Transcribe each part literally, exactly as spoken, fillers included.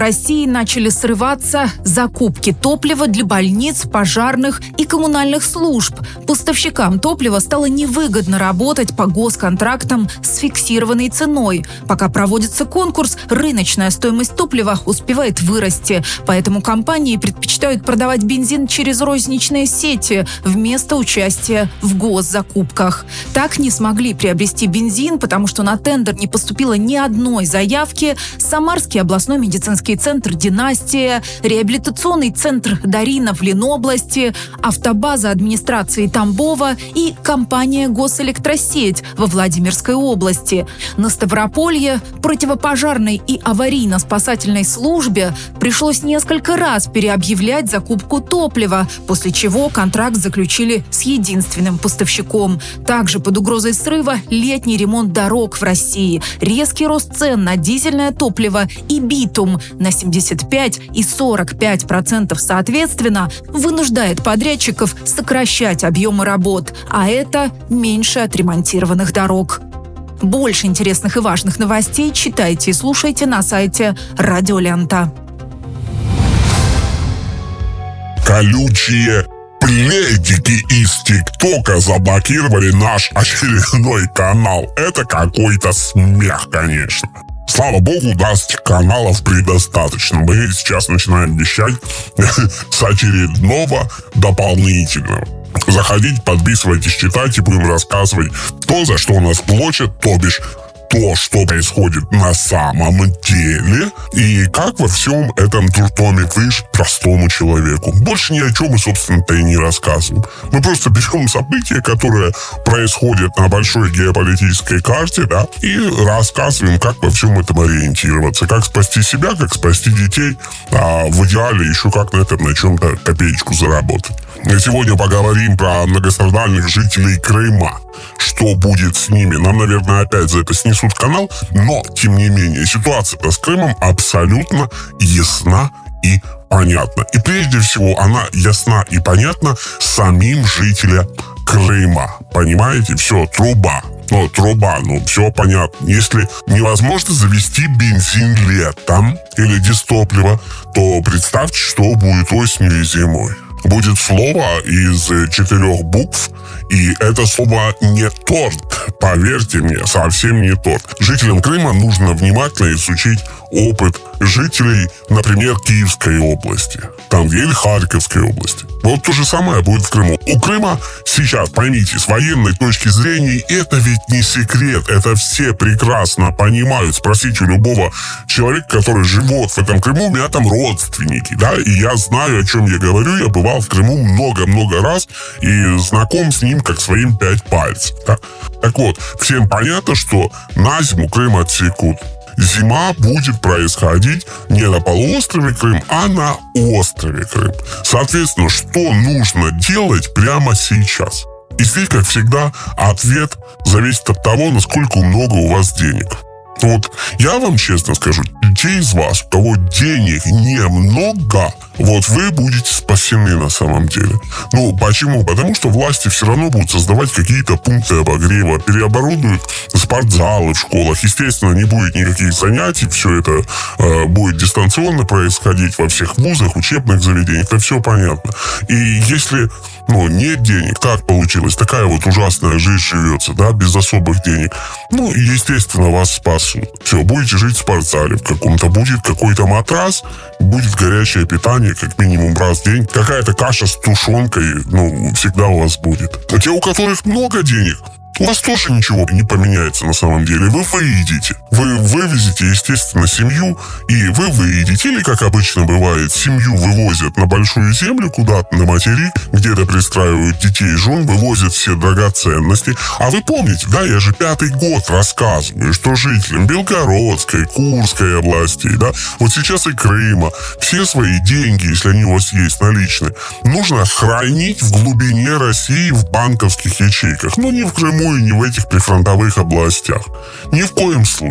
России начали срываться закупки топлива для больниц, пожарных и коммунальных служб. Поставщикам топлива стало невыгодно работать по госконтрактам с фиксированной ценой. Пока проводится конкурс, рыночная стоимость топлива успевает вырасти. Поэтому компании предпочитают продавать бензин через розничные сети вместо участия в госзакупках. Так не смогли приобрести бензин, потому что на тендер не поступило ни одной заявки Самарский областной медицинский центр «Династия», реабилитационный центр «Дарина» в Ленобласти, автобаза администрации Тамбова и компания «Госэлектросеть» во Владимирской области. На Ставрополье противопожарной и аварийно-спасательной службе пришлось несколько раз переобъявлять закупку топлива, после чего контракт заключили с единственным поставщиком. Также под угрозой срыва летний ремонт дорог в России, резкий рост цен на дизельное топливо и битум на семьдесят пять и сорок пять процентов соответственно вынуждает подрядчиков сокращать объемы работ, а это меньше отремонтированных дорог. Больше интересных и важных новостей читайте и слушайте на сайте Радио Лента. Колючие пледики из ТикТока заблокировали наш очередной канал. Это какой-то смех, конечно. Слава богу, даст каналов предостаточно. Мы сейчас начинаем вещать с очередного дополнительного. Заходите, подписывайтесь, читайте, будем рассказывать то, за что нас плачут, то бишь то, что происходит на самом деле, и как во всем этом дурдоме выжить простому человеку. Больше ни о чем мы, собственно-то, и не рассказываем. Мы просто берем события, которые происходят на большой геополитической карте, да, и рассказываем, как во всем этом ориентироваться, как спасти себя, как спасти детей, а в идеале еще как на этом на чем-то копеечку заработать. Сегодня поговорим про многострадальных жителей Крыма. Что будет с ними? Нам, наверное, опять за это снесут канал, но, тем не менее, ситуация-то с Крымом абсолютно ясна и понятна. И прежде всего она ясна и понятна самим жителям Крыма. Понимаете? Все, труба. Ну, труба, ну, все понятно. Если невозможно завести бензин летом или дистопливо, то представьте, что будет осенью и зимой. Будет слово из четырех букв, и это слово не торт. Поверьте мне, совсем не торт. Жителям Крыма нужно внимательно изучить опыт жителей, например, Киевской области, там или Харьковской области. Вот то же самое будет в Крыму. У Крыма сейчас, поймите, с военной точки зрения, это ведь не секрет. Это все прекрасно понимают. Спросите у любого человека, который живет в этом Крыму, у меня там родственники, да, и я знаю, о чем я говорю. Я бывал в Крыму много-много раз и знаком с ним как своим пять пальцев. Да? Так вот, всем понятно, что на зиму Крым отсекут. Зима будет происходить не на полуострове Крым, а на острове Крым. Соответственно, что нужно делать прямо сейчас? И здесь, как всегда, ответ зависит от того, насколько много у вас денег. Вот я вам честно скажу, те из вас, у кого денег немного, вот вы будете спасены на самом деле. Ну, почему? Потому что власти все равно будут создавать какие-то пункты обогрева, переоборудуют спортзалы в школах. Естественно, не будет никаких занятий, все это э, будет дистанционно происходить во всех вузах, учебных заведениях, это все понятно. И если, ну, нет денег, так получилось, такая вот ужасная жизнь живется, да, без особых денег, ну, естественно, вас спасут. Все, будете жить в спортзале в каком-то, будет какой-то матрас, будет горячее питание, как минимум раз в день, какая-то каша с тушенкой, ну, всегда у вас будет. А те, у которых много денег, у вас тоже ничего не поменяется на самом деле. Вы выедете. Вы вывезете, естественно, семью, и вы выедете. Или, как обычно бывает, семью вывозят на большую землю куда-то на материк, где-то пристраивают детей и жен, вывозят все драгоценности. А вы помните, да, я же пятый год рассказываю, что жителям Белгородской, Курской областей, да, вот сейчас и Крыма, все свои деньги, если они у вас есть наличные, нужно хранить в глубине России в банковских ячейках. Ну, не в Крыму и не в этих прифронтовых областях. Ни в коем случае.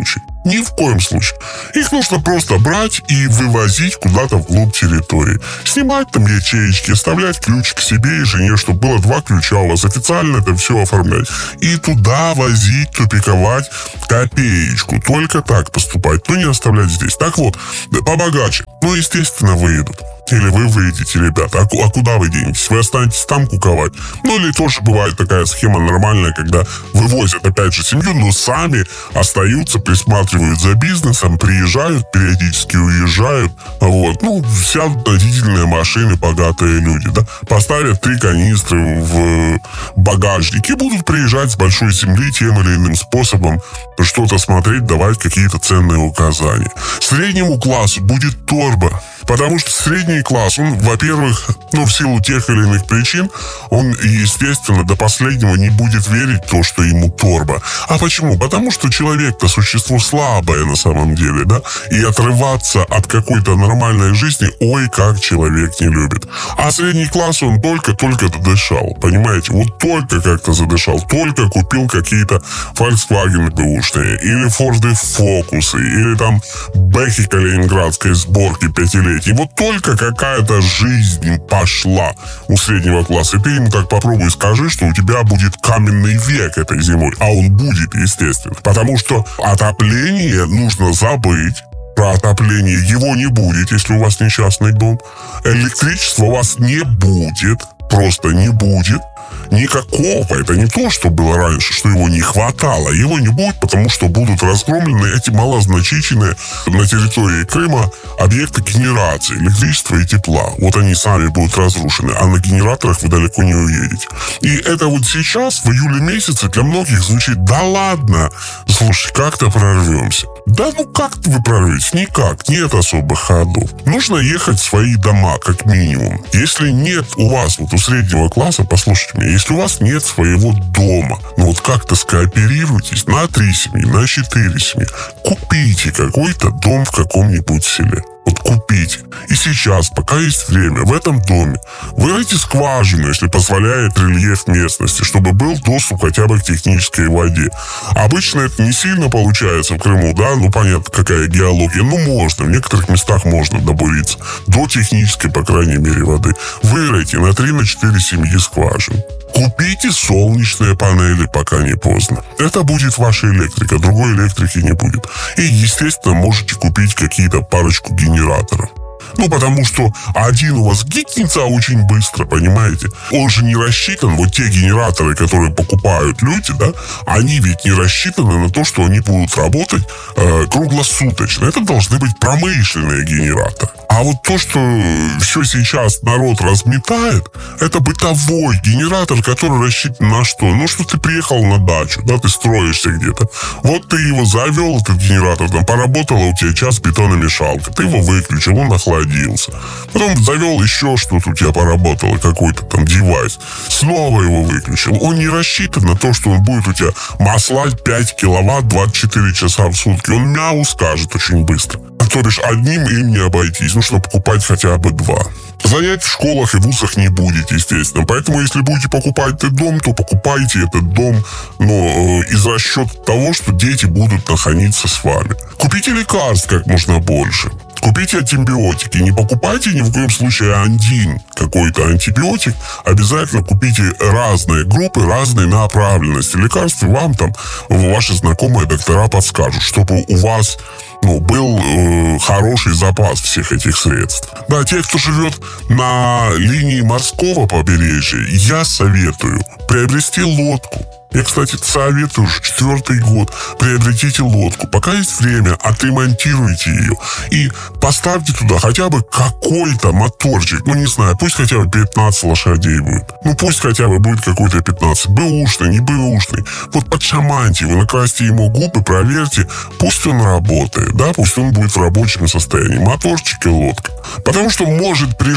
Ни в коем случае. Их нужно просто брать и вывозить куда-то вглубь территории. Снимать там ячеечки, оставлять ключик себе и жене, чтобы было два ключа у вас. Официально это все оформлять. И туда возить, тупиковать копеечку. Только так поступать. Ну, не оставлять здесь. Так вот, побогаче. Ну, естественно, выедут. Или вы выйдете, ребята. А, а куда вы денетесь? Вы останетесь там куковать. Ну, или тоже бывает такая схема нормальная, когда вывозят, опять же, семью, но сами остаются, присматривают за бизнесом, приезжают, периодически уезжают. Вот. Ну, сядут на дизельные машины богатые люди, да. Поставят три канистры в багажник и будут приезжать с большой земли тем или иным способом что-то смотреть, давать какие-то ценные указания. Среднему классу будет торба. Потому что средний класс, он, во-первых, ну, в силу тех или иных причин, он, естественно, до последнего не будет верить в то, что ему торба. А почему? Потому что человек-то существо слабое на самом деле, да? И отрываться от какой-то нормальной жизни, ой, как человек не любит. А средний класс, он только-только додышал, понимаете? Вот только как-то задышал, только купил какие-то Volkswagen бэушные, или Форды Фокусы, или там Бэхи калининградской сборки пятилетней. И вот только какая-то жизнь пошла у среднего класса. И ты ему так попробуй скажи, что у тебя будет каменный век этой зимой. А он будет, естественно. Потому что отопление нужно забыть. Про отопление его не будет, если у вас не частный дом. Электричества у вас не будет. Просто не будет. Никакого. Это не то, что было раньше, что его не хватало. Его не будет, потому что будут разгромлены эти малозначительные на территории Крыма объекты генерации электричества и тепла. Вот они сами будут разрушены, а на генераторах вы далеко не уедете. И это вот сейчас, в июле месяце, для многих звучит: да ладно, слушай, как-то прорвемся. Да ну как-то вы прорветесь? Никак. Нет особых ходов. Нужно ехать в свои дома, как минимум. Если нет у вас, вот у среднего класса, послушайте меня, если у вас нет своего дома, ну вот как-то скооперируйтесь на три семьи, на четыре семьи, купите какой-то дом в каком-нибудь селе. Вот купите. И сейчас, пока есть время, в этом доме выройте скважину, если позволяет рельеф местности, чтобы был доступ хотя бы к технической воде. Обычно это не сильно получается в Крыму, да, ну понятно, какая геология. Ну можно, в некоторых местах можно добуриться. До технической, по крайней мере, воды. Выройте на три-четыре семьи скважин. Купите солнечные панели, пока не поздно. Это будет ваша электрика, другой электрики не будет. И, естественно, можете купить какие-то парочку генераторов. Ну, потому что один у вас гикнется очень быстро, понимаете? Он же не рассчитан, вот те генераторы, которые покупают люди, да, они ведь не рассчитаны на то, что они будут работать э, круглосуточно. Это должны быть промышленные генераторы. А вот то, что все сейчас народ разметает, это бытовой генератор, который рассчитан на что? Ну, что ты приехал на дачу, да, ты строишься где-то. Вот ты его завел, этот генератор, там, поработала у тебя час бетономешалка, ты его выключил, он охладился. Потом завел еще что-то у тебя поработало, какой-то там девайс. Снова его выключил. Он не рассчитан на то, что он будет у тебя маслать пять киловатт двадцать четыре часа в сутки. Он мяу скажет очень быстро. То бишь одним им не обойтись, нужно покупать хотя бы два. Занять в школах и вузах не будет, естественно. Поэтому, если будете покупать этот дом, то покупайте этот дом, но э, из расчета того, что дети будут находиться с вами. Купите лекарств как можно больше. Купите антибиотики. Не покупайте ни в коем случае один какой-то антибиотик. Обязательно купите разные группы, разные направленности. Лекарства вам там ваши знакомые доктора подскажут, чтобы у вас ну, был э, хороший запас всех этих средств. Да, те, кто живет на линии морского побережья, я советую приобрести лодку. Я, кстати, советую уже четвертый год. Приобретите лодку. Пока есть время, отремонтируйте ее. И поставьте туда хотя бы какой-то моторчик. Ну, не знаю, пусть хотя бы пятнадцать лошадей будет. Ну, пусть хотя бы будет какой-то пятнадцать. Бэушный, не бэушный. Вот подшаманьте его, накрасьте ему губы, проверьте. Пусть он работает, да, пусть он будет в рабочем состоянии. Моторчик и лодка. Потому что может приезжать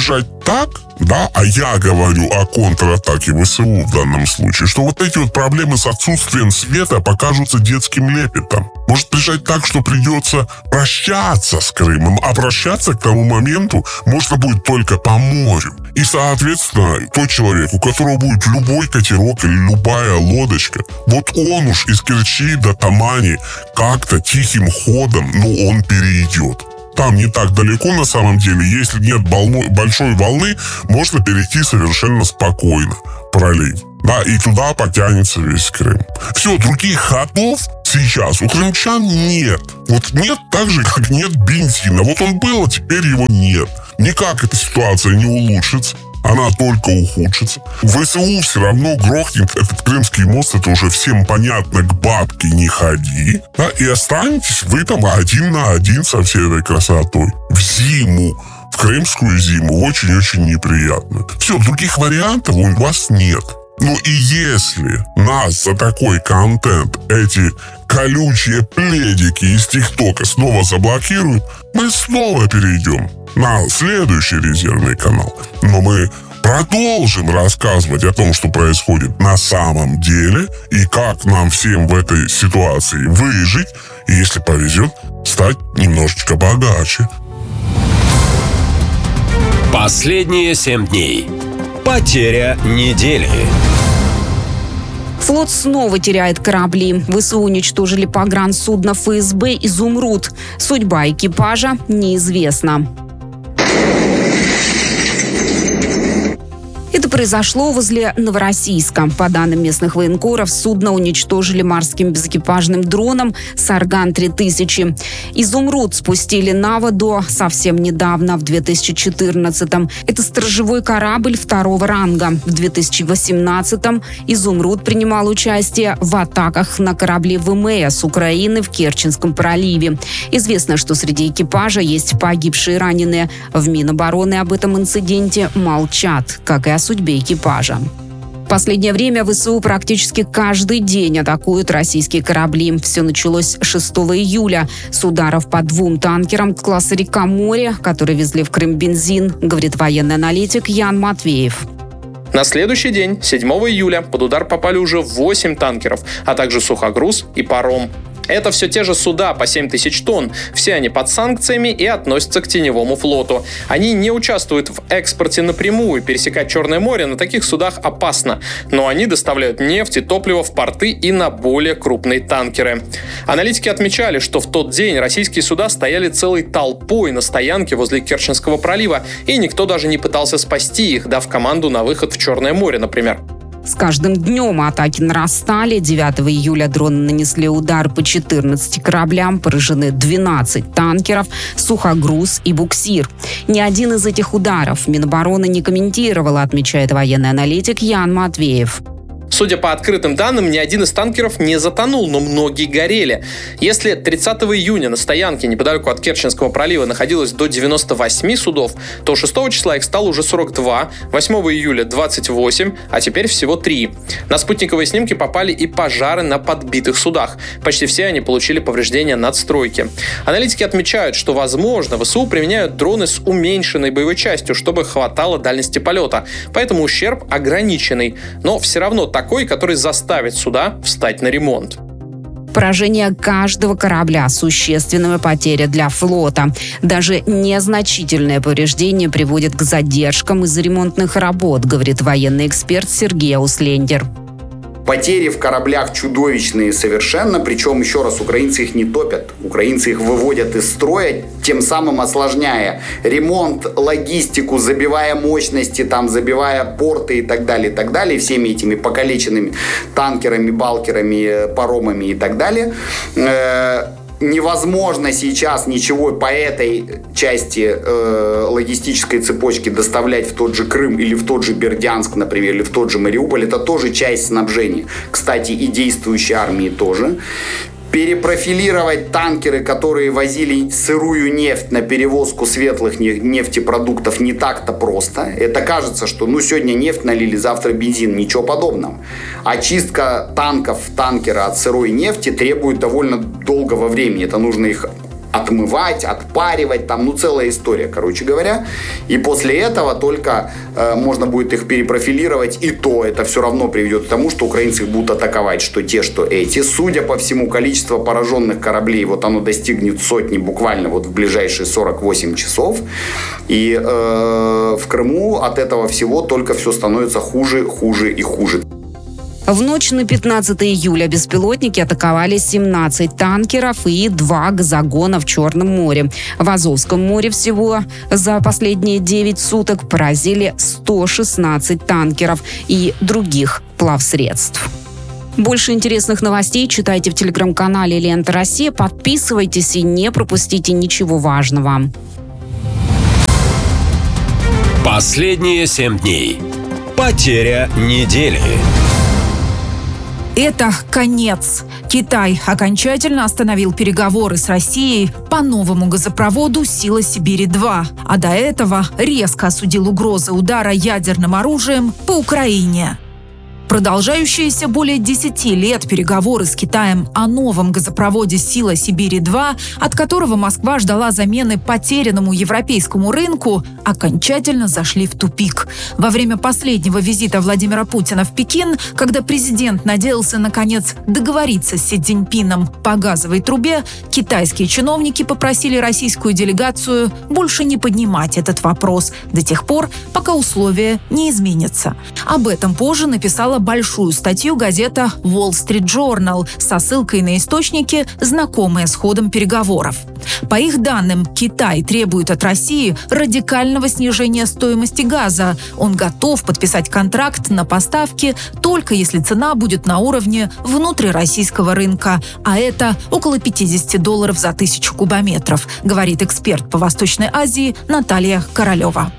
так, да, а я говорю о контратаке ВСУ в данном случае, что вот эти вот проблемы с отсутствием света покажутся детским лепетом. Может прижать так, что придется прощаться с Крымом, а прощаться к тому моменту можно будет только по морю. И, соответственно, тот человек, у которого будет любой катерок или любая лодочка, вот он уж из Керчи до Тамани как-то тихим ходом, ну, он перейдет. Там не так далеко на самом деле. Если нет волной, большой волны, можно перейти совершенно спокойно пролив. Да, и туда потянется весь Крым. Все, других ходов сейчас у крымчан нет. Вот нет так же, как нет бензина. Вот он был, а теперь его нет. Никак эта ситуация не улучшится. Она только ухудшится. ВСУ все равно грохнет этот Крымский мост. Это уже всем понятно. К бабке не ходи. Да, и останетесь вы там один на один со всей этой красотой. В зиму. В крымскую зиму. Очень-очень неприятно. Все, других вариантов у вас нет. Ну и если нас за такой контент эти колючие пледики из ТикТока снова заблокируют, мы снова перейдем на следующий резервный канал. Но мы продолжим рассказывать о том, что происходит на самом деле и как нам всем в этой ситуации выжить и, если повезет, стать немножечко богаче. Последние семь дней. Потеря недели. Флот снова теряет корабли. ВСУ уничтожили погрансудно ФСБ «Изумруд». Судьба экипажа неизвестна. Это произошло возле Новороссийска. По данным местных военкоров, судно уничтожили морским безэкипажным дроном «Сарган три тысячи». «Изумруд» спустили на воду совсем недавно, в две тысячи четырнадцатом. Это сторожевой корабль второго ранга. В две тысячи восемнадцатом «Изумруд» принимал участие в атаках на корабли ВМС Украины в Керченском проливе. Известно, что среди экипажа есть погибшие и раненые. В Минобороны об этом инциденте молчат, как и о судьбе экипажа. В последнее время ВСУ практически каждый день атакуют российские корабли. Все началось шестого июля с ударов по двум танкерам класса «Река-море», которые везли в Крым бензин, говорит военный аналитик Ян Матвеев. На следующий день, седьмого июля, под удар попали уже восемь танкеров, а также сухогруз и паром. Это все те же суда по семь тысяч тонн. Все они под санкциями и относятся к теневому флоту. Они не участвуют в экспорте напрямую. Пересекать Черное море на таких судах опасно. Но они доставляют нефть и топливо в порты и на более крупные танкеры. Аналитики отмечали, что в тот день российские суда стояли целой толпой на стоянке возле Керченского пролива, и никто даже не пытался спасти их, дав команду на выход в Черное море, например. С каждым днем атаки нарастали. девятого июля дроны нанесли удар по четырнадцати кораблям, поражены двенадцать танкеров, сухогруз и буксир. Ни один из этих ударов Минобороны не комментировала, отмечает военный аналитик Ян Матвеев. Судя по открытым данным, ни один из танкеров не затонул, но многие горели. Если тридцатого июня на стоянке неподалеку от Керченского пролива находилось до девяноста восьми судов, то шестого числа их стало уже сорок два, восьмого июля двадцать восемь, а теперь всего три. На спутниковые снимки попали и пожары на подбитых судах. Почти все они получили повреждения надстройки. Аналитики отмечают, что, возможно, ВСУ применяют дроны с уменьшенной боевой частью, чтобы хватало дальности полета. Поэтому ущерб ограниченный, но все равно такой, который заставит суда встать на ремонт. Поражение каждого корабля – существенная потеря для флота. Даже незначительное повреждение приводит к задержкам из-за ремонтных работ, говорит военный эксперт Сергей Ауслендер. Потери в кораблях чудовищные совершенно, причем, еще раз, украинцы их не топят. Украинцы их выводят из строя, тем самым осложняя ремонт, логистику, забивая мощности, там, забивая порты и так далее, и так далее, всеми этими покалеченными танкерами, балкерами, паромами и так далее. Невозможно сейчас ничего по этой части э, логистической цепочки доставлять в тот же Крым или в тот же Бердянск, например, или в тот же Мариуполь. Это тоже часть снабжения. Кстати, и действующей армии тоже. Перепрофилировать танкеры, которые возили сырую нефть на перевозку светлых нефтепродуктов, не так-то просто. Это кажется, что ну сегодня нефть налили, завтра бензин. Ничего подобного. Очистка танков, танкера от сырой нефти требует довольно долгого времени. Это нужно их отмывать, отпаривать, там, ну, целая история, короче говоря. И после этого только э, можно будет их перепрофилировать, и то это все равно приведет к тому, что украинцы их будут атаковать, что те, что эти. Судя по всему, количество пораженных кораблей, вот оно достигнет сотни буквально вот в ближайшие сорок восемь часов. И э, в Крыму от этого всего только все становится хуже, хуже и хуже. В ночь на пятнадцатое июля беспилотники атаковали семнадцать танкеров и два газогона в Черном море. В Азовском море всего за последние девять суток поразили сто шестнадцать танкеров и других плавсредств. Больше интересных новостей читайте в телеграм-канале «Лента Россия». Подписывайтесь и не пропустите ничего важного. Последние семь дней. Потеря недели. Это конец. Китай окончательно остановил переговоры с Россией по новому газопроводу «Сила Сибири-два», а до этого резко осудил угрозы удара ядерным оружием по Украине. Продолжающиеся более десяти лет переговоры с Китаем о новом газопроводе «Сила Сибири-два», от которого Москва ждала замены потерянному европейскому рынку, окончательно зашли в тупик. Во время последнего визита Владимира Путина в Пекин, когда президент надеялся, наконец, договориться с Си Цзиньпином по газовой трубе, китайские чиновники попросили российскую делегацию больше не поднимать этот вопрос до тех пор, пока условия не изменятся. Об этом позже написала большую статью газета Wall Street Journal со ссылкой на источники, знакомые с ходом переговоров. По их данным, Китай требует от России радикального снижения стоимости газа. Он готов подписать контракт на поставки только если цена будет на уровне внутрироссийского рынка, а это около пятьдесят долларов за тысячу кубометров, говорит эксперт по Восточной Азии Наталья Королева.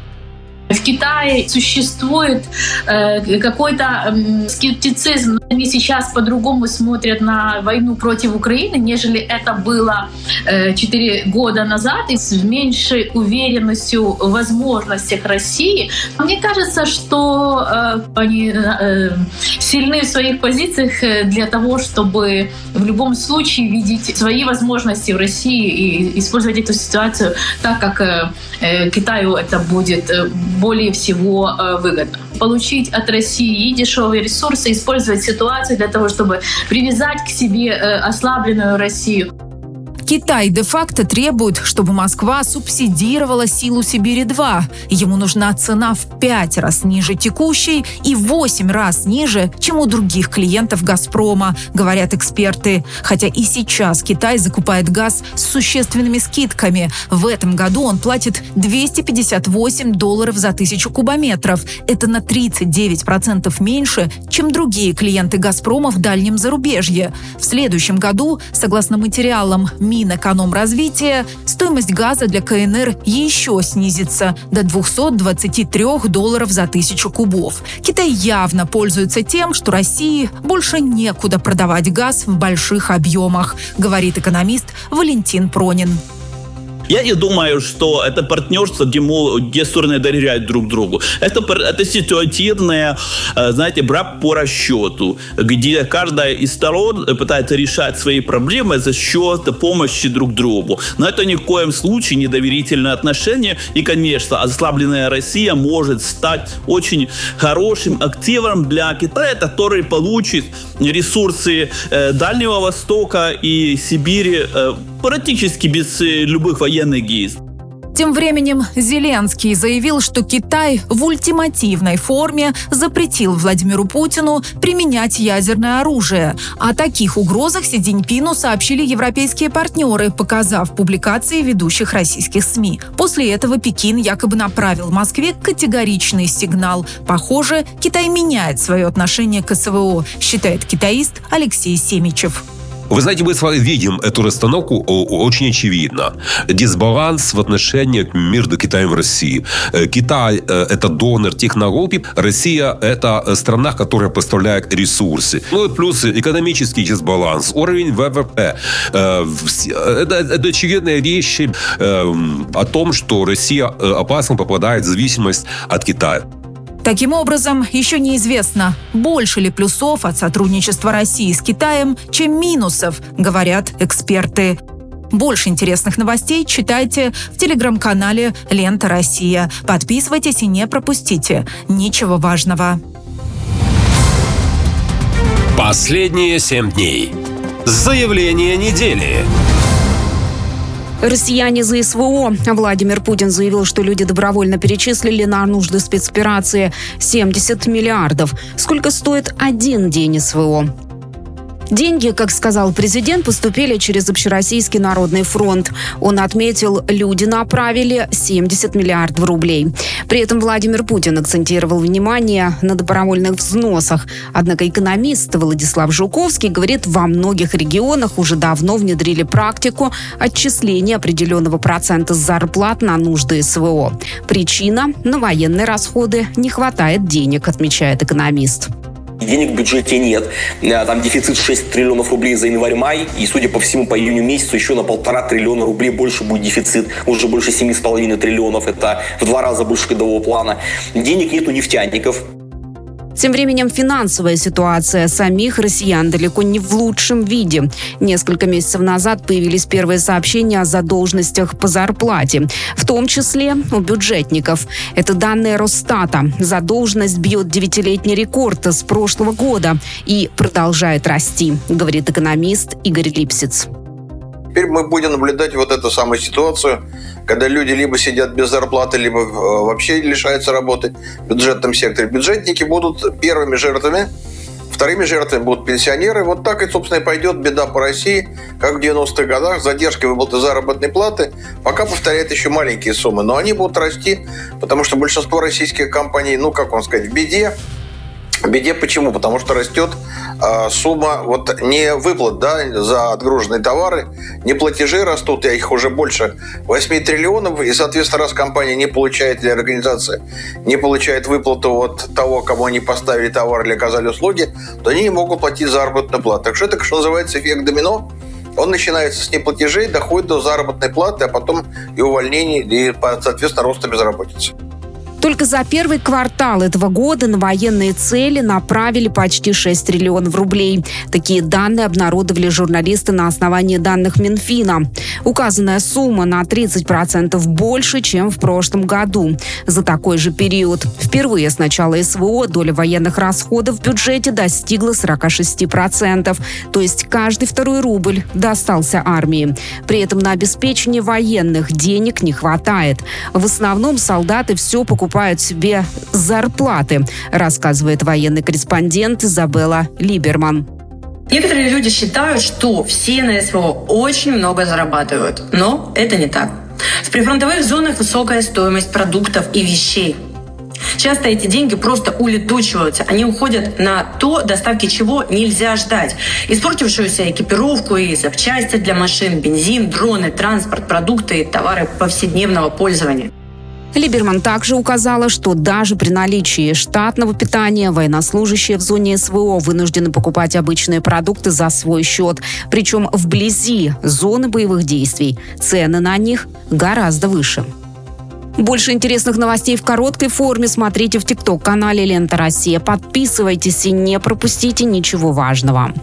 В Китае существует э, какой-то э, скептицизм. Они сейчас по-другому смотрят на войну против Украины, нежели это было четыре э, года назад, и с меньшей уверенностью в возможностях России. Мне кажется, что э, они э, сильны в своих позициях для того, чтобы в любом случае видеть свои возможности в России и использовать эту ситуацию так, как э, Китаю это будет э, более всего э, выгодно. Получить от России дешевые ресурсы, использовать ситуацию для того, чтобы привязать к себе э, ослабленную Россию. Китай де-факто требует, чтобы Москва субсидировала «Силу Сибири-два». Ему нужна цена в пять раз ниже текущей и в восемь раз ниже, чем у других клиентов «Газпрома», говорят эксперты. Хотя и сейчас Китай закупает газ с существенными скидками. В этом году он платит двести пятьдесят восемь долларов за тысячу кубометров. Это на тридцать девять процентов меньше, чем другие клиенты «Газпрома» в дальнем зарубежье. В следующем году, согласно материалам Минэкономразвития, стоимость газа для ка эн эр еще снизится до двухсот двадцати трёх долларов за тысячу кубов. Китай явно пользуется тем, что России больше некуда продавать газ в больших объемах, говорит экономист Валентин Пронин. Я не думаю, что это партнерство, где, мол, где стороны доверяют друг другу. Это, это ситуативное, знаете, брак по расчету, где каждая из сторон пытается решать свои проблемы за счет помощи друг другу. Но это ни в коем случае не доверительные отношения. И, конечно, ослабленная Россия может стать очень хорошим активом для Китая, который получит ресурсы Дальнего Востока и Сибири практически без любых военных действий. Тем временем Зеленский заявил, что Китай в ультимативной форме запретил Владимиру Путину применять ядерное оружие. О таких угрозах Си Цзиньпину сообщили европейские партнеры, показав публикации ведущих российских СМИ. После этого Пекин якобы направил Москве категоричный сигнал. Похоже, Китай меняет свое отношение к эс вэ о, считает китаист Алексей Семичев. Вы знаете, мы с вами видим эту расстановку очень очевидно. Дисбаланс в отношениях между Китаем и Россией. Китай – это донор технологий, Россия – это страна, которая поставляет ресурсы. Ну и плюс экономический дисбаланс, уровень вэ вэ пэ. Это, это очевидные вещи о том, что Россия опасно попадает в зависимость от Китая. Таким образом, еще неизвестно, больше ли плюсов от сотрудничества России с Китаем, чем минусов, говорят эксперты. Больше интересных новостей читайте в телеграм-канале «Лента Россия». Подписывайтесь и не пропустите ничего важного. Последние семь дней. Заявление недели. Россияне за СВО. Владимир Путин заявил, что люди добровольно перечислили на нужды спецоперации семьдесят миллиардов. Сколько стоит один день СВО? Деньги, как сказал президент, поступили через Общероссийский народный фронт. Он отметил, люди направили семьдесят миллиардов рублей. При этом Владимир Путин акцентировал внимание на добровольных взносах. Однако экономист Владислав Жуковский говорит, во многих регионах уже давно внедрили практику отчисления определенного процента зарплат на нужды СВО. Причина – на военные расходы не хватает денег, отмечает экономист. Денег в бюджете нет. Там дефицит шесть триллионов рублей за январь-май. И, судя по всему, по июню месяцу еще на полтора триллиона рублей больше будет дефицит. Уже больше семи с половиной триллионов. Это в два раза больше годового плана. Денег нет у нефтяников. Тем временем финансовая ситуация самих россиян далеко не в лучшем виде. Несколько месяцев назад появились первые сообщения о задолженностях по зарплате, в том числе у бюджетников. Это данные Росстата. Задолженность бьет девятилетний рекорд с прошлого года и продолжает расти, говорит экономист Игорь Липсиц. Теперь мы будем наблюдать вот эту самую ситуацию, когда люди либо сидят без зарплаты, либо вообще лишаются работы в бюджетном секторе. Бюджетники будут первыми жертвами, вторыми жертвами будут пенсионеры. Вот так и, собственно, и пойдет беда по России, как в девяностых годах. Задержки выплаты заработной платы пока повторяют еще маленькие суммы, но они будут расти, потому что большинство российских компаний, ну, как вам сказать, в беде. В беде почему? Потому что растет э, сумма вот не выплат, да, за отгруженные товары, не платежи растут, а их уже больше восемь триллионов, и, соответственно, раз компания не получает, или организация не получает выплату от того, кому они поставили товар или оказали услуги, то они не могут платить заработную плату. Так что это, что называется, эффект домино. Он начинается с неплатежей, доходит до заработной платы, а потом и увольнений, и, соответственно, роста безработицы. Только за первый квартал этого года на военные цели направили почти шесть триллионов рублей. Такие данные обнародовали журналисты на основании данных Минфина. Указанная сумма на тридцать процентов больше, чем в прошлом году. За такой же период впервые с начала СВО доля военных расходов в бюджете достигла сорок шесть процентов. То есть каждый второй рубль достался армии. При этом на обеспечение военных денег не хватает. В основном солдаты все покупают покупают себе зарплаты, рассказывает военный корреспондент Изабелла Либерман. Некоторые люди считают, что все на СВО очень много зарабатывают, но это не так. В прифронтовых зонах высокая стоимость продуктов и вещей. Часто эти деньги просто улетучиваются. Они уходят на то, доставки чего нельзя ждать. Испортившуюся экипировку и запчасти для машин, бензин, дроны, транспорт, продукты и товары повседневного пользования. Либерман также указала, что даже при наличии штатного питания военнослужащие в зоне СВО вынуждены покупать обычные продукты за свой счет. Причем вблизи зоны боевых действий цены на них гораздо выше. Больше интересных новостей в короткой форме смотрите в ТикТок-канале «Лента Россия». Подписывайтесь и не пропустите ничего важного.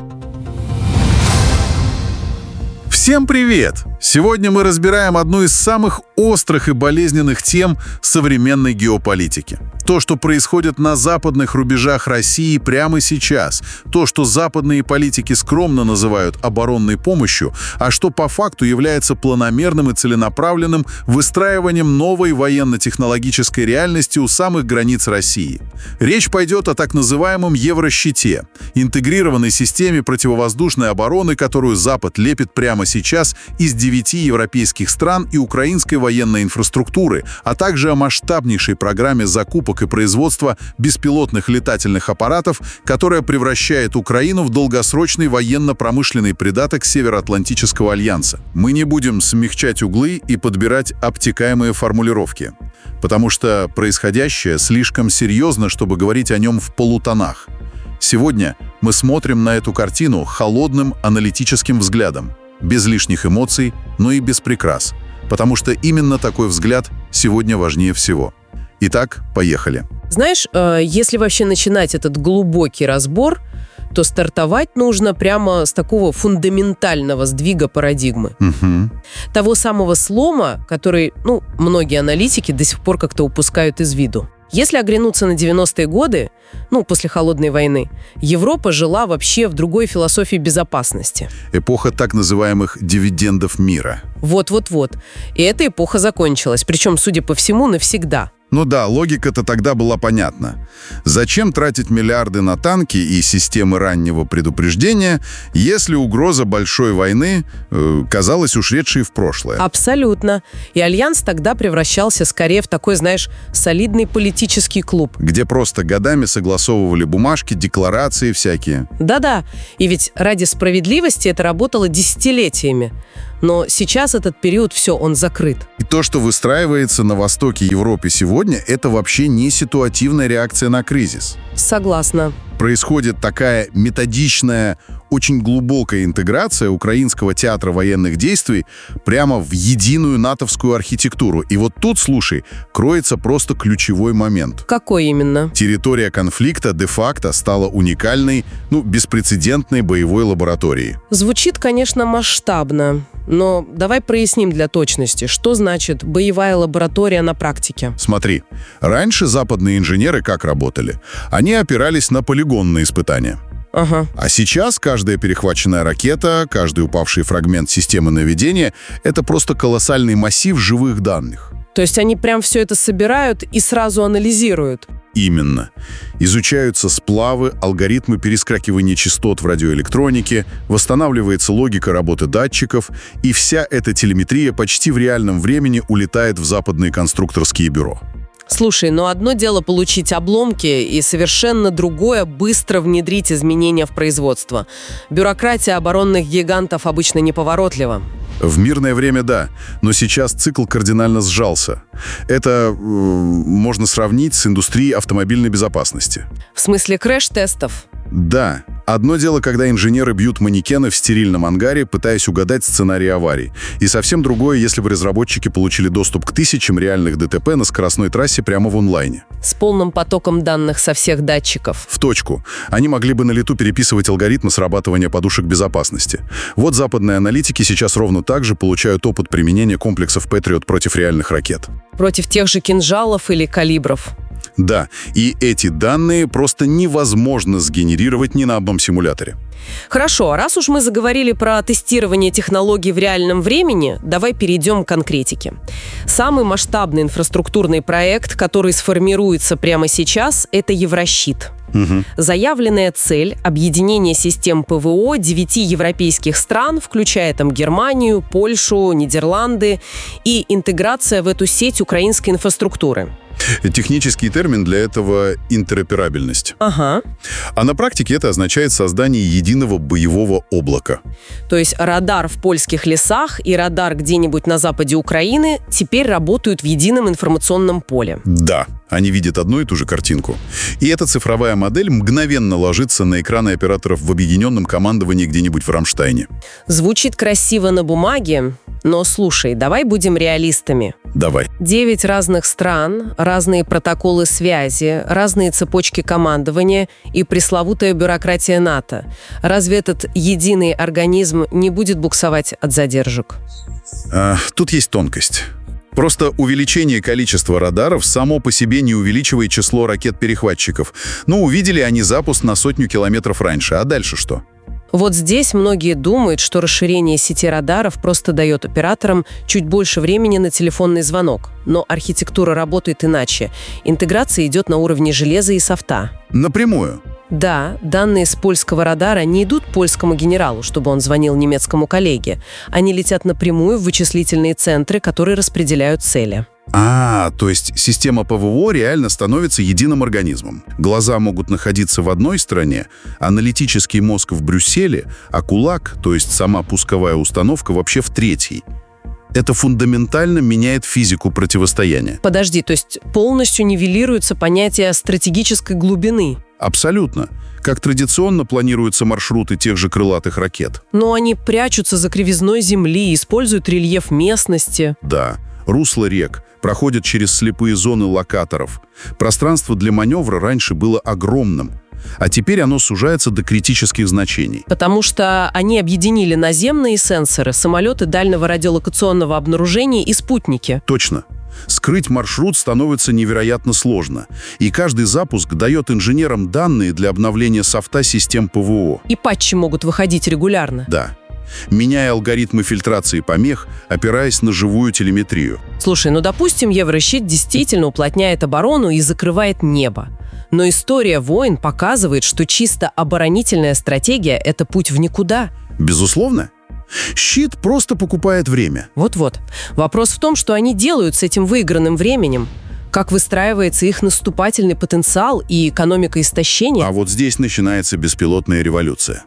Всем привет! Сегодня мы разбираем одну из самых острых и болезненных тем современной геополитики. То, что происходит на западных рубежах России прямо сейчас. То, что западные политики скромно называют оборонной помощью, а что по факту является планомерным и целенаправленным выстраиванием новой военно-технологической реальности у самых границ России. Речь пойдет о так называемом Еврощите, интегрированной системе противовоздушной обороны, которую Запад лепит прямо сейчас из девяти европейских стран и украинской военной инфраструктуры, а также о масштабнейшей программе закупок и производства беспилотных летательных аппаратов, которая превращает Украину в долгосрочный военно-промышленный придаток Североатлантического альянса. Мы не будем смягчать углы и подбирать обтекаемые формулировки, потому что происходящее слишком серьезно, чтобы говорить о нем в полутонах. Сегодня мы смотрим на эту картину холодным аналитическим взглядом, без лишних эмоций, но и без прикрас, потому что именно такой взгляд сегодня важнее всего. Итак, поехали. Знаешь, если вообще начинать этот глубокий разбор, то стартовать нужно прямо с такого фундаментального сдвига парадигмы. Угу. Того самого слома, который, ну, многие аналитики до сих пор как-то упускают из виду. Если оглянуться на девяностые годы, ну, после Холодной войны, Европа жила вообще в другой философии безопасности. Эпоха так называемых дивидендов мира. Вот-вот-вот. И эта эпоха закончилась, причем, судя по всему, навсегда. Ну да, логика-то тогда была понятна. Зачем тратить миллиарды на танки и системы раннего предупреждения, если угроза большой войны э, казалась ушедшей в прошлое? Абсолютно. И Альянс тогда превращался скорее в такой, знаешь, солидный политический клуб. Где просто годами согласовывали бумажки, декларации всякие. Да-да. И ведь ради справедливости это работало десятилетиями. Но сейчас этот период, все, он закрыт. И то, что выстраивается на востоке Европы сегодня, это вообще не ситуативная реакция на кризис. Согласна. Происходит такая методичная, очень глубокая интеграция украинского театра военных действий прямо в единую натовскую архитектуру. И вот тут, слушай, кроется просто ключевой момент. Какой именно? Территория конфликта де-факто стала уникальной, ну, беспрецедентной боевой лабораторией. Звучит, конечно, масштабно. Но давай проясним для точности, что значит боевая лаборатория на практике. Смотри, раньше западные инженеры как работали? Они опирались на полигонные испытания. Ага. А сейчас каждая перехваченная ракета, каждый упавший фрагмент системы наведения — это просто колоссальный массив живых данных. То есть они прям все это собирают и сразу анализируют? Именно. Изучаются сплавы, алгоритмы перескакивания частот в радиоэлектронике, восстанавливается логика работы датчиков, и вся эта телеметрия почти в реальном времени улетает в западные конструкторские бюро. Слушай, но одно дело получить обломки, и совершенно другое — быстро внедрить изменения в производство. Бюрократия оборонных гигантов обычно неповоротлива. В мирное время — да, но сейчас цикл кардинально сжался. Это э, можно сравнить с индустрией автомобильной безопасности. В смысле крэш-тестов? Да. Одно дело, когда инженеры бьют манекены в стерильном ангаре, пытаясь угадать сценарий аварий. И совсем другое, если бы разработчики получили доступ к тысячам реальных ДТП на скоростной трассе прямо в онлайне. С полным потоком данных со всех датчиков. В точку. Они могли бы на лету переписывать алгоритмы срабатывания подушек безопасности. Вот западные аналитики сейчас ровно так же получают опыт применения комплексов Патриот против реальных ракет. Против тех же кинжалов или калибров. Да, и эти данные просто невозможно сгенерировать ни на одном симуляторе. Хорошо, а раз уж мы заговорили про тестирование технологий в реальном времени, давай перейдем к конкретике. Самый масштабный инфраструктурный проект, который сформируется прямо сейчас, это Еврощит. Угу. Заявленная цель – объединение систем ПВО девяти европейских стран, включая там Германию, Польшу, Нидерланды, и интеграция в эту сеть украинской инфраструктуры. Технический термин для этого — интероперабельность. Ага. А на практике это означает создание единого боевого облака. То есть радар в польских лесах и радар где-нибудь на западе Украины теперь работают в едином информационном поле. Да, они видят одну и ту же картинку. И эта цифровая модель мгновенно ложится на экраны операторов в объединенном командовании где-нибудь в Рамштайне. Звучит красиво на бумаге, но слушай, давай будем реалистами. Давай. Девять разных стран, разные протоколы связи, разные цепочки командования и пресловутая бюрократия НАТО. Разве этот единый организм не будет буксовать от задержек? А, тут есть тонкость. Просто увеличение количества радаров само по себе не увеличивает число ракет-перехватчиков. Ну, увидели они запуск на сотню километров раньше, а дальше что? Вот здесь многие думают, что расширение сети радаров просто дает операторам чуть больше времени на телефонный звонок. Но архитектура работает иначе. Интеграция идет на уровне железа и софта. Напрямую? Да, данные с польского радара не идут польскому генералу, чтобы он звонил немецкому коллеге. Они летят напрямую в вычислительные центры, которые распределяют цели. А, то есть система ПВО реально становится единым организмом. Глаза могут находиться в одной стране, аналитический мозг в Брюсселе, а кулак, то есть сама пусковая установка, вообще в третьей. Это фундаментально меняет физику противостояния. Подожди, то есть полностью нивелируется понятие стратегической глубины? Абсолютно. Как традиционно планируются маршруты тех же крылатых ракет. Но они прячутся за кривизной земли, используют рельеф местности. Да. Русло рек проходят через слепые зоны локаторов. Пространство для маневра раньше было огромным. А теперь оно сужается до критических значений. Потому что они объединили наземные сенсоры, самолеты дальнего радиолокационного обнаружения и спутники. Точно. Скрыть маршрут становится невероятно сложно. И каждый запуск дает инженерам данные для обновления софта систем ПВО. И патчи могут выходить регулярно. Да. Меняя алгоритмы фильтрации помех, опираясь на живую телеметрию. Слушай, ну допустим, Еврощит действительно уплотняет оборону и закрывает небо. Но история войн показывает, что чисто оборонительная стратегия – это путь в никуда. Безусловно. Щит просто покупает время. Вот-вот. Вопрос в том, что они делают с этим выигранным временем. Как выстраивается их наступательный потенциал и экономика истощения. А вот здесь начинается беспилотная революция.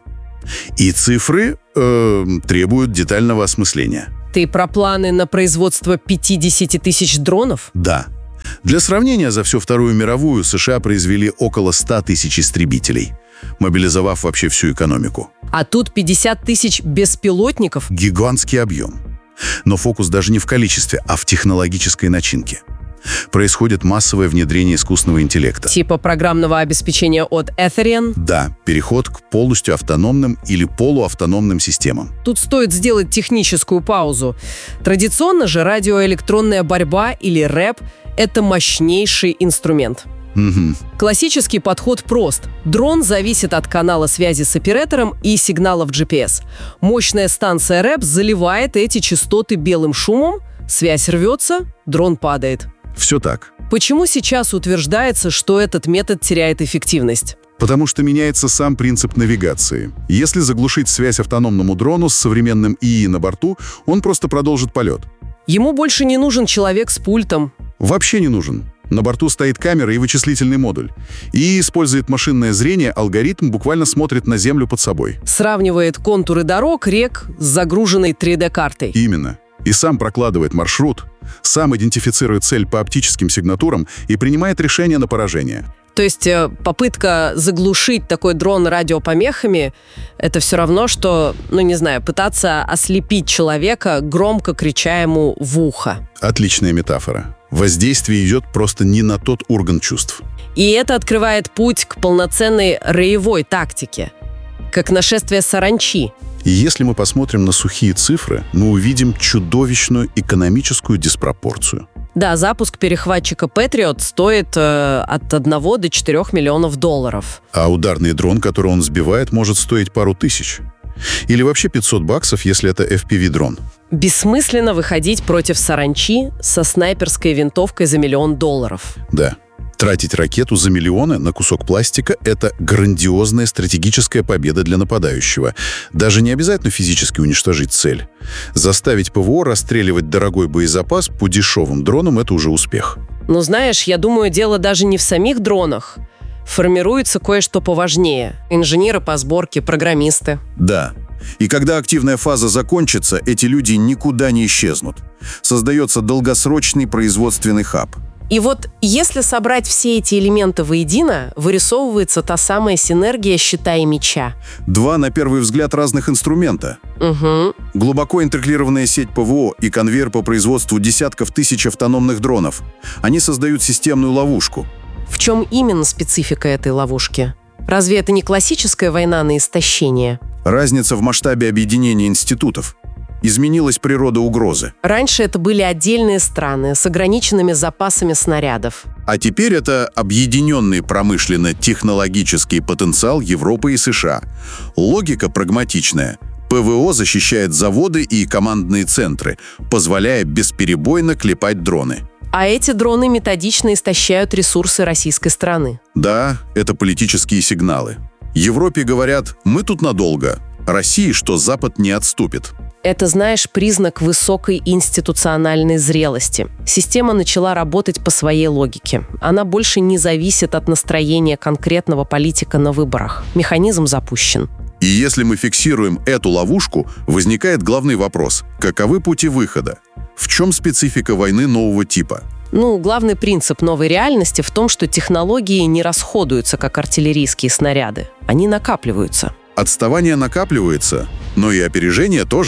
И цифры э, требуют детального осмысления. Ты про планы на производство пятьдесят тысяч дронов? Да. Для сравнения, за всю Вторую мировую США произвели около ста тысяч истребителей, мобилизовав вообще всю экономику. А тут пятьдесят тысяч беспилотников? Гигантский объем. Но фокус даже не в количестве, а в технологической начинке. Происходит массовое внедрение искусственного интеллекта. Типа программного обеспечения от Etherian? Да, переход к полностью автономным или полуавтономным системам. Тут стоит сделать техническую паузу. Традиционно же радиоэлектронная борьба или рэп – это мощнейший инструмент. Угу. Классический подход прост. Дрон зависит от канала связи с оператором и сигналов джи пи эс. Мощная станция рэп заливает эти частоты белым шумом, связь рвется, дрон падает. Все так. Почему сейчас утверждается, что этот метод теряет эффективность? Потому что меняется сам принцип навигации. Если заглушить связь автономному дрону с современным ИИ на борту, он просто продолжит полет. Ему больше не нужен человек с пультом. Вообще не нужен. На борту стоит камера и вычислительный модуль. И использует машинное зрение, алгоритм буквально смотрит на Землю под собой. Сравнивает контуры дорог, рек с загруженной три дэ-картой. Именно. И сам прокладывает маршрут, сам идентифицирует цель по оптическим сигнатурам и принимает решение на поражение. То есть попытка заглушить такой дрон радиопомехами – это все равно, что, ну не знаю, пытаться ослепить человека, громко крича ему в ухо. Отличная метафора. Воздействие идет просто не на тот орган чувств. И это открывает путь к полноценной роевой тактике, как нашествие саранчи. И если мы посмотрим на сухие цифры, мы увидим чудовищную экономическую диспропорцию. Да, запуск перехватчика Patriot стоит э, от одного до четырех миллионов долларов. А ударный дрон, который он сбивает, может стоить пару тысяч. Или вообще пятьсот баксов, если это эф пи ви-дрон. Бессмысленно выходить против саранчи со снайперской винтовкой за миллион долларов. Да. Тратить ракету за миллионы на кусок пластика – это грандиозная стратегическая победа для нападающего. Даже не обязательно физически уничтожить цель. Заставить ПВО расстреливать дорогой боезапас по дешевым дронам – это уже успех. Ну, знаешь, я думаю, дело даже не в самих дронах. Формируется кое-что поважнее. Инженеры по сборке, программисты. Да. И когда активная фаза закончится, эти люди никуда не исчезнут. Создается долгосрочный производственный хаб. И вот если собрать все эти элементы воедино, вырисовывается та самая синергия щита и меча. Два, на первый взгляд, разных инструмента. Угу. Глубоко интегрированная сеть ПВО и конвейер по производству десятков тысяч автономных дронов. Они создают системную ловушку. В чем именно специфика этой ловушки? Разве это не классическая война на истощение? Разница в масштабе объединения институтов. Изменилась природа угрозы. Раньше это были отдельные страны с ограниченными запасами снарядов. А теперь это объединенный промышленно-технологический потенциал Европы и США. Логика прагматичная. ПВО защищает заводы и командные центры, позволяя бесперебойно клепать дроны. А эти дроны методично истощают ресурсы российской страны. Да, это политические сигналы. Европе говорят: мы тут надолго. России, что Запад не отступит. Это, знаешь, признак высокой институциональной зрелости. Система начала работать по своей логике. Она больше не зависит от настроения конкретного политика на выборах. Механизм запущен. И если мы фиксируем эту ловушку, возникает главный вопрос: каковы пути выхода? В чем специфика войны нового типа? Ну, главный принцип новой реальности в том, что технологии не расходуются, как артиллерийские снаряды. Они накапливаются. Отставание накапливается, но и опережение тоже.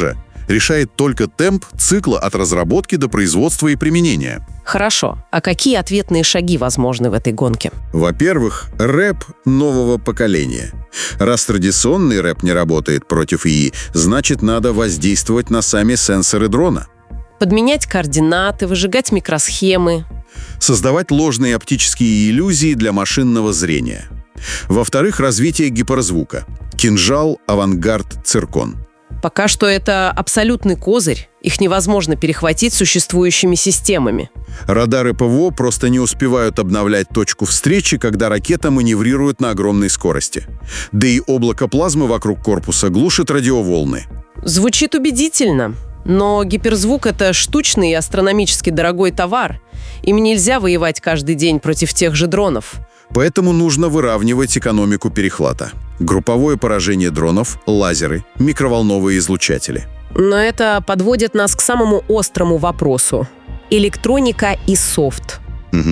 Решает только темп цикла от разработки до производства и применения. Хорошо. А какие ответные шаги возможны в этой гонке? Во-первых, рэп нового поколения. Раз традиционный рэп не работает против ИИ, значит, надо воздействовать на сами сенсоры дрона. Подменять координаты, выжигать микросхемы. Создавать ложные оптические иллюзии для машинного зрения. Во-вторых, развитие гиперзвука. Кинжал, авангард, циркон. Пока что это абсолютный козырь. Их невозможно перехватить существующими системами. Радары ПВО просто не успевают обновлять точку встречи, когда ракета маневрирует на огромной скорости. Да и облако плазмы вокруг корпуса глушит радиоволны. Звучит убедительно. Но гиперзвук — это штучный и астрономически дорогой товар. Им нельзя воевать каждый день против тех же дронов. Поэтому нужно выравнивать экономику перехвата. Групповое поражение дронов, лазеры, микроволновые излучатели. Но это подводит нас к самому острому вопросу. Электроника и софт.